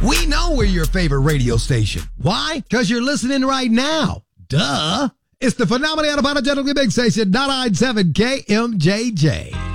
We know we're your favorite radio station. Why? Because you're listening right now. Duh. It's the phenomenal unapologetically big station, 997 KMJJ.